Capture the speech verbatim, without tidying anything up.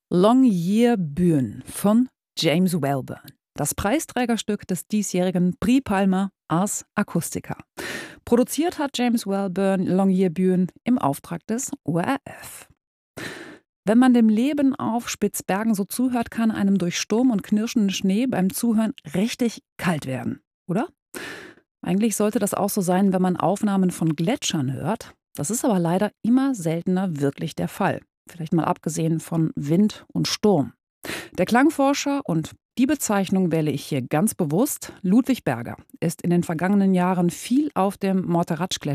Longyearbyen von James Wellborn. Das Preisträgerstück des diesjährigen Prix Palma Ars Acustica. Produziert hat James Wellborn Longyearbyen im Auftrag des O R F. Wenn man dem Leben auf Spitzbergen so zuhört, kann einem durch Sturm und knirschenden Schnee beim Zuhören richtig kalt werden, oder? Eigentlich sollte das auch so sein, wenn man Aufnahmen von Gletschern hört. Das ist aber leider immer seltener wirklich der Fall. Vielleicht mal abgesehen von Wind und Sturm. Der Klangforscher, und die Bezeichnung wähle ich hier ganz bewusst, Ludwig Berger, ist in den vergangenen Jahren viel auf dem Morteratsch